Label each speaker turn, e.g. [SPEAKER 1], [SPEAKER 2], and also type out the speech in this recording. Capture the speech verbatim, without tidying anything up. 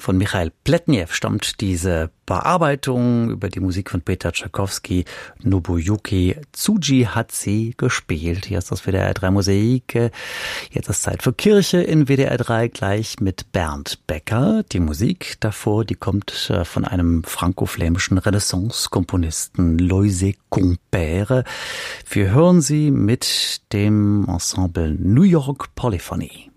[SPEAKER 1] Von Michail Pletnev stammt diese Bearbeitung über die Musik von Peter Tschaikowski. Nobuyuki Tsuji hat sie gespielt. Hier ist das W D R drei Mosaik. Jetzt ist Zeit für Kirche in W D R drei, gleich mit Bernd Becker. Die Musik davor, die kommt von einem franco-flämischen Renaissance-Komponisten, Loisé Compère. Wir hören sie mit dem Ensemble New York Polyphony.